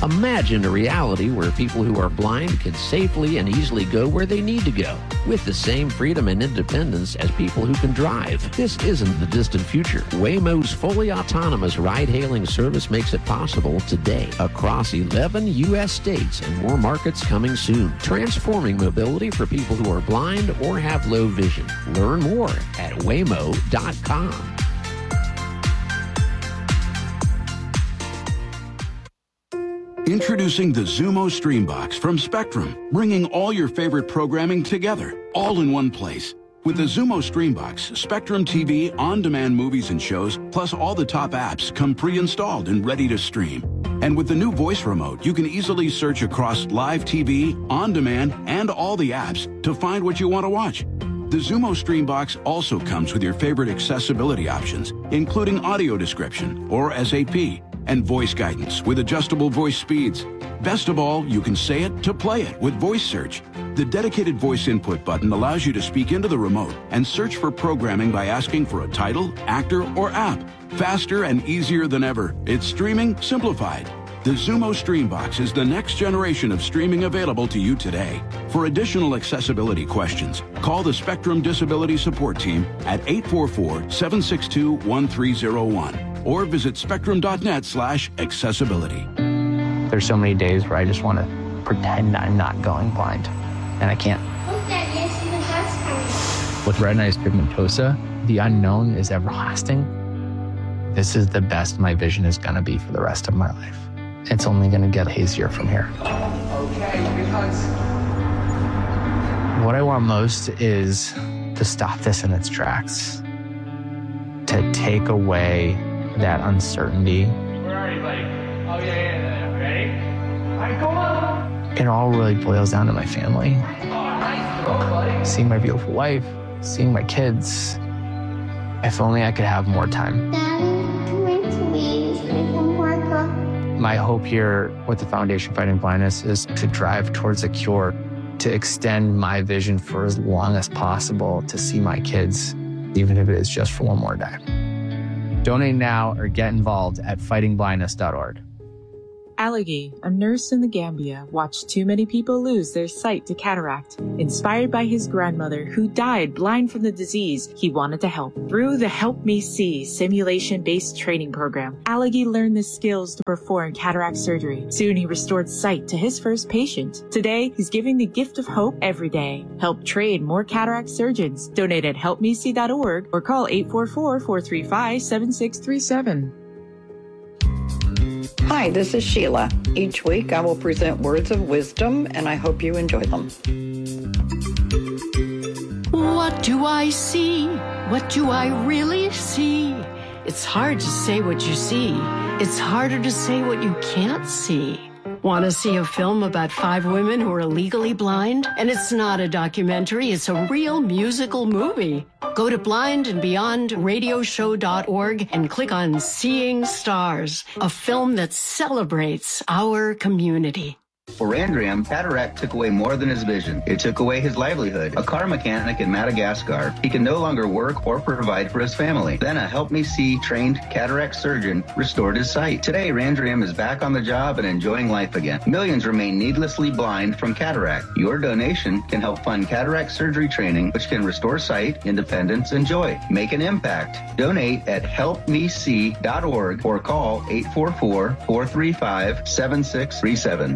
Imagine a reality where people who are blind can safely and easily go where they need to go, with the same freedom and independence as people who can drive. This isn't the distant future. Waymo's fully autonomous ride-hailing service makes it possible today across 11 U.S. states and more markets coming soon, transforming mobility for people who are blind or have low vision. Learn more at waymo.com. Introducing the Xumo Streambox from Spectrum, bringing all your favorite programming together, all in one place. With the Xumo Streambox, Spectrum TV on-demand movies and shows, plus all the top apps come pre-installed and ready to stream. And with the new voice remote, you can easily search across live TV, on-demand, and all the apps to find what you want to watch. The Xumo Streambox also comes with your favorite accessibility options, including audio description, or SAP, and voice guidance with adjustable voice speeds. Best of all, you can say it to play it with Voice Search. The dedicated voice input button allows you to speak into the remote and search for programming by asking for a title, actor, or app. Faster and easier than ever. It's streaming simplified. The Xumo Streambox is the next generation of streaming available to you today. For additional accessibility questions, call the Spectrum Disability Support Team at 844-762-1301 or visit spectrum.net/accessibility. There's so many days where I just want to pretend I'm not going blind, and I can't. With retinitis pigmentosa, the unknown is everlasting. This is the best my vision is going to be for the rest of my life. It's only going to get hazier from here. Okay, what I want most is to stop this in its tracks, to take away that uncertainty. Where are you, buddy? Oh, yeah. Ready? All right, go on. It all really boils down to my family. Oh, nice throw, buddy. Seeing my beautiful wife, seeing my kids. If only I could have more time. My hope here with the Foundation Fighting Blindness is to drive towards a cure, to extend my vision for as long as possible, to see my kids, even if it is just for one more day. Donate now or get involved at fightingblindness.org. Alagi, a nurse in the Gambia, watched too many people lose their sight to cataract. Inspired by his grandmother, who died blind from the disease, he wanted to help. Through the Help Me See simulation-based training program, Alagi learned the skills to perform cataract surgery. Soon he restored sight to his first patient. Today, he's giving the gift of hope every day. Help train more cataract surgeons. Donate at helpmesee.org or call 844-435-7637. Hi, this is Sheila. Each week I will present words of wisdom, and I hope you enjoy them. What do I see? What do I really see? It's hard to say what you see. It's harder to say what you can't see. Want to see a film about 5 women who are legally blind? And it's not a documentary, it's a real musical movie. Go to blindandbeyondradioshow.org and click on Seeing Stars, a film that celebrates our community. For Randriam, cataract took away more than his vision. It took away his livelihood. A car mechanic in Madagascar, he can no longer work or provide for his family. Then a Help Me See trained cataract surgeon restored his sight. Today, Randriam is back on the job and enjoying life again. Millions remain needlessly blind from cataract. Your donation can help fund cataract surgery training, which can restore sight, independence, and joy. Make an impact. Donate at helpmesee.org or call 844-435-7637.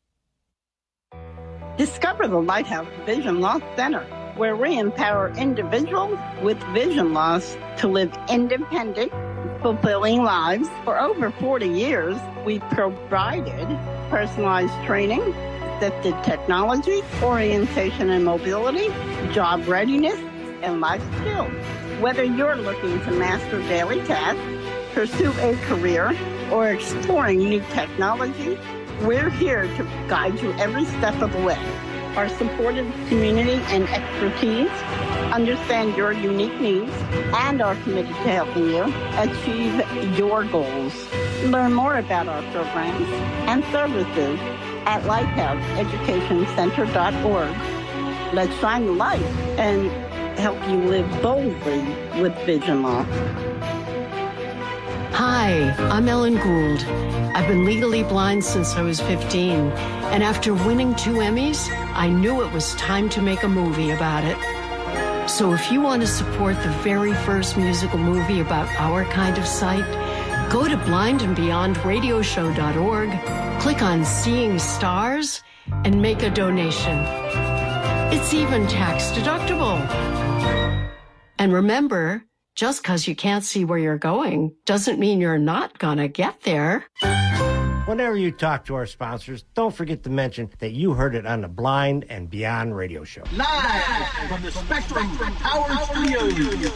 Discover the Lighthouse Vision Loss Center, where we empower individuals with vision loss to live independent, fulfilling lives. For over 40 years, we've provided personalized training, assisted technology, orientation and mobility, job readiness, and life skills. Whether you're looking to master daily tasks, pursue a career, or exploring new technology, we're here to guide you every step of the way. Our supportive community and expertise understand your unique needs and are committed to helping you achieve your goals. Learn more about our programs and services at lighthouseeducationcenter.org. Let's shine the light and help you live boldly with vision loss. Hi, I'm Ellen Gould. I've been legally blind since I was 15, and after winning 2 Emmys, I knew it was time to make a movie about it. So if you want to support the very first musical movie about our kind of sight, go to blindandbeyondradioshow.org, click on Seeing Stars, and make a donation. It's even tax deductible. And remember, just because you can't see where you're going doesn't mean you're not gonna get there. Whenever you talk to our sponsors, don't forget to mention that you heard it on the Blind and Beyond radio show. Live from the Spectrum Power Studios.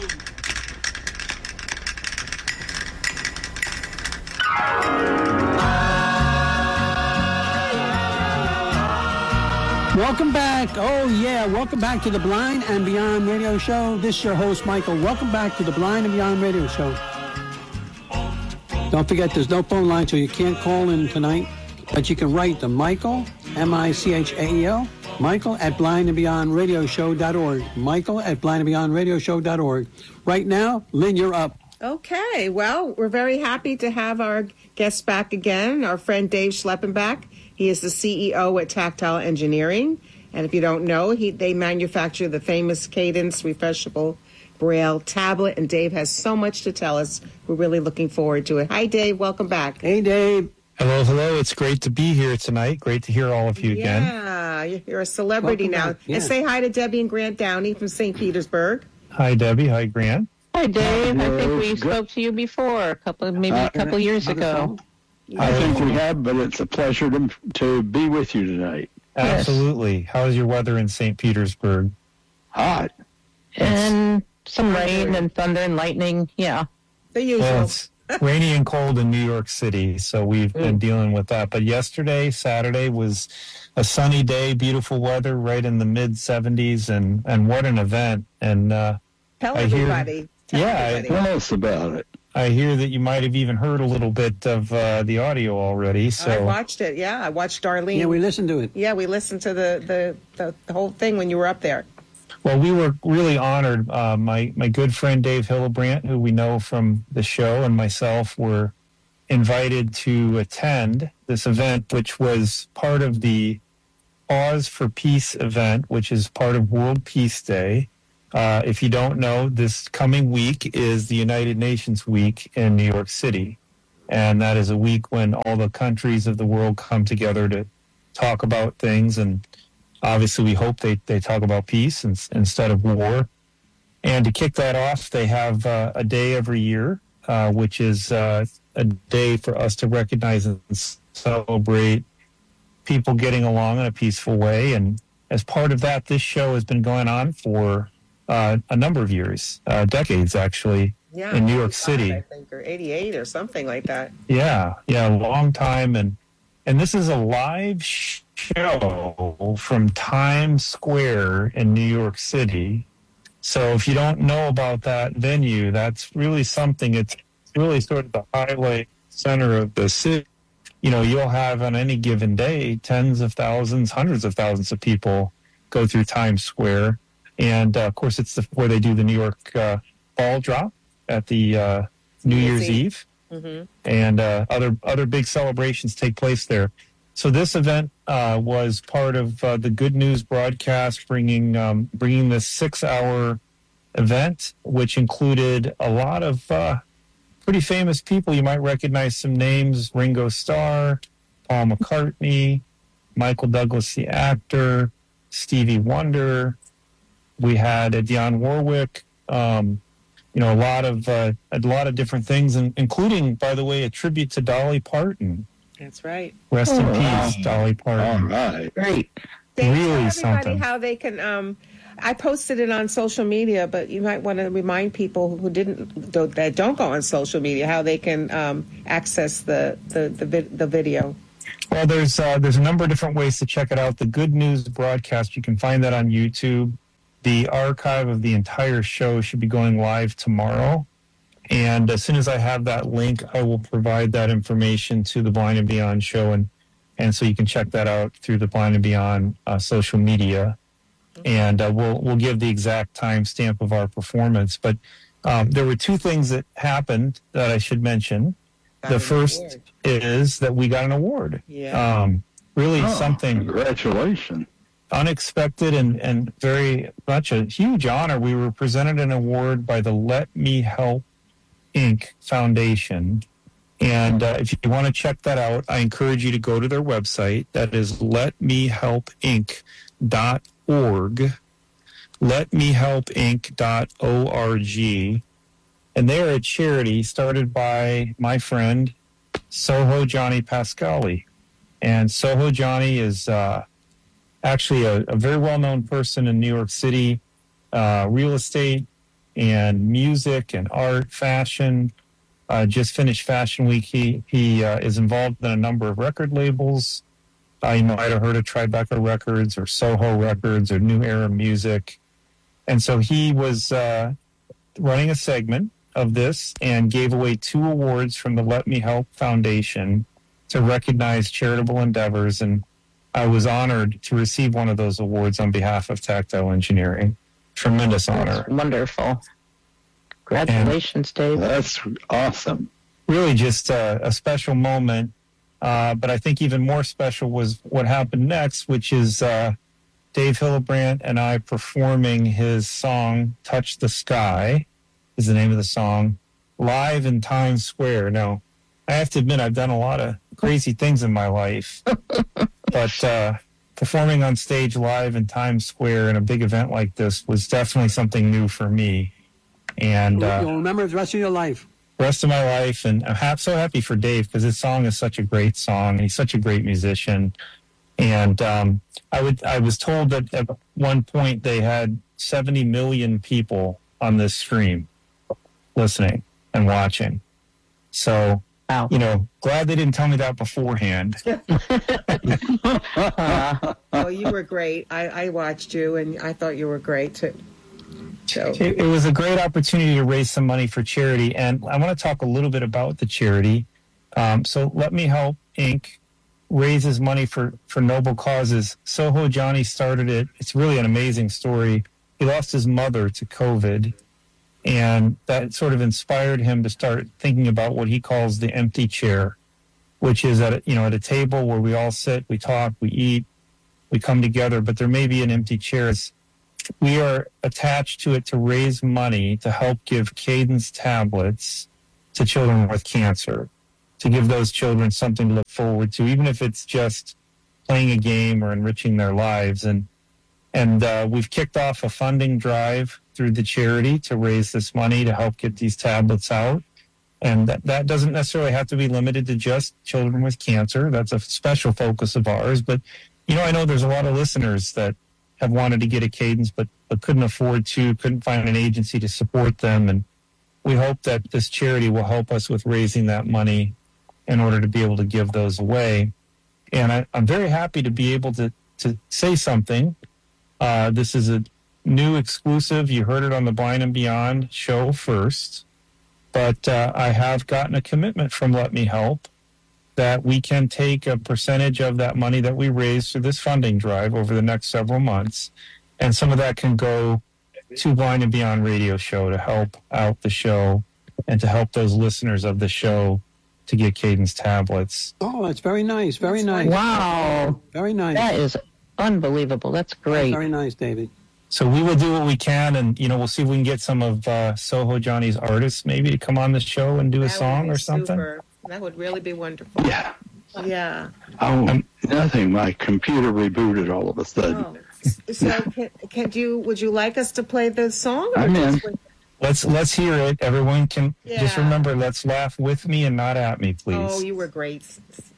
Welcome back. Oh, yeah. Welcome back to the Blind and Beyond radio show. This is your host, Michael. Welcome back to the Blind and Beyond radio show. Don't forget, there's no phone line, so you can't call in tonight. But you can write to Michael, M-I-C-H-A-E-L, Michael at blindandbeyondradioshow.org. Michael at blindandbeyondradioshow.org. Right now, Lynn, you're up. Okay. Well, we're very happy to have our guest back again, our friend Dave Schleppenbach. He is the CEO at Tactile Engineering. And if you don't know, they manufacture the famous Cadence refreshable Braille tablet. And Dave has so much to tell us. We're really looking forward to it. Hi, Dave. Welcome back. Hey, Dave. Hello. It's great to be here tonight. Great to hear all of you again. Yeah, you're a celebrity now. Yeah. And say hi to Debbie and Grant Downey from St. Petersburg. Hi, Debbie. Hi, Grant. Hi, Dave. I think we spoke to you before, a couple years ago. I think we have, but it's a pleasure to be with you tonight. Absolutely. Yes. How's your weather in St. Petersburg? Hot. And some rain and thunder and lightning. Yeah. The usual. Well, it's rainy and cold in New York City, so we've been dealing with that. But yesterday, Saturday, was a sunny day, beautiful weather, right in the mid-70s, and what an event. And tell everybody. Tell us about it. I hear that you might have even heard a little bit of the audio already. So I watched it. Yeah, I watched Darlene. Yeah, we listened to it. Yeah, we listened to the whole thing when you were up there. Well, we were really honored. My good friend Dave Hillebrandt, who we know from the show, and myself were invited to attend this event, which was part of the Pause for Peace event, which is part of World Peace Day. If you don't know, this coming week is the United Nations Week in New York City. And that is a week when all the countries of the world come together to talk about things. And obviously, we hope they talk about peace instead of war. And to kick that off, they have a day every year, which is a day for us to recognize and celebrate people getting along in a peaceful way. And as part of that, this show has been going on for a number of years, decades actually, in New York City. I think, or 88 or something like that. Yeah, a long time. And this is a live show from Times Square in New York City. So if you don't know about that venue, that's really something. It's really sort of the highlight center of the city. You know, you'll have on any given day tens of thousands, hundreds of thousands of people go through Times Square. And, of course, it's where they do the New York ball drop at the New Year's Eve. Mm-hmm. And other big celebrations take place there. So this event was part of the Good News broadcast, bringing this 6-hour event, which included a lot of pretty famous people. You might recognize some names: Ringo Starr, Paul McCartney, Michael Douglas, the actor, Stevie Wonder. We had Dionne Warwick, a lot of different things, including, by the way, a tribute to Dolly Parton. That's right. Rest in peace, Dolly Parton. All right. Great. Really tell everybody how they can. I posted it on social media, but you might want to remind people that don't go on social media how they can access the video. Well, there's a number of different ways to check it out. The Good News broadcast, you can find that on YouTube. The archive of the entire show should be going live tomorrow. And as soon as I have that link, I will provide that information to the Blind and Beyond show. And so you can check that out through the Blind and Beyond social media. And we'll give the exact timestamp of our performance. But There were two things that happened that I should mention. The first is that we got an award. Yeah. Really something. Congratulations. Unexpected and very much a huge honor. We were presented an award by the Let Me Help Inc. Foundation. And if you want to check that out, I encourage you to go to their website. That is letmehelpinc.org. Letmehelpinc.org. And they are a charity started by my friend Soho Johnny Pascali. And Soho Johnny is actually a very well-known person in New York City, real estate and music and art, fashion. Just finished Fashion Week. He is involved in a number of record labels. You might have heard of Tribeca Records or Soho Records or New Era Music. And so he was running a segment of this and gave away 2 awards from the Let Me Help Foundation to recognize charitable endeavors. And I was honored to receive one of those awards on behalf of Tactile Engineering. Tremendous honor. That's wonderful. Congratulations, Dave. That's awesome. Really just a special moment. But I think even more special was what happened next, which is Dave Hillebrandt and I performing his song, Touch the Sky, is the name of the song, live in Times Square. Now, I have to admit, I've done a lot of crazy things in my life, but performing on stage live in Times Square in a big event like this was definitely something new for me. And you'll remember the rest of your life. Rest of my life, and I'm so happy for Dave because his song is such a great song, and he's such a great musician. And I was told that at one point they had 70 million people on this stream listening and watching. So, glad they didn't tell me that beforehand. Oh, you were great. I watched you, and I thought you were great, too. So. It was a great opportunity to raise some money for charity, and I want to talk a little bit about the charity. So Let Me Help Inc. raises money for noble causes. Soho Johnny started it. It's really an amazing story. He lost his mother to COVID, and that sort of inspired him to start thinking about what he calls the empty chair, which is at a table where we all sit, we talk, we eat, we come together, but there may be an empty chair. We are attached to it to raise money to help give Cadence tablets to children with cancer, to give those children something to look forward to, even if it's just playing a game or enriching their lives. And we've kicked off a funding drive through the charity to raise this money to help get these tablets out. And that doesn't necessarily have to be limited to just children with cancer. That's a special focus of ours. But, I know there's a lot of listeners that have wanted to get a Cadence but couldn't afford to, couldn't find an agency to support them. And we hope that this charity will help us with raising that money in order to be able to give those away. And I'm very happy to be able to say something. This is a new exclusive. You heard it on the Blind and Beyond show first. But I have gotten a commitment from Let Me Help that we can take a percentage of that money that we raise through this funding drive over the next several months. And some of that can go to Blind and Beyond radio show to help out the show and to help those listeners of the show to get Cadence tablets. Oh, that's very nice. Very nice. Wow. Very nice. That is unbelievable. That's great. Very nice, David. So we will do what we can, and, we'll see if we can get some of Soho Johnny's artists maybe to come on the show and do a song or something. Super. That would really be wonderful. Yeah. Yeah. Oh, nothing. My computer rebooted all of a sudden. Oh. So, would you like us to play the song? I'm in. Let's hear it. Everyone can just remember, let's laugh with me and not at me, please. Oh, you were great.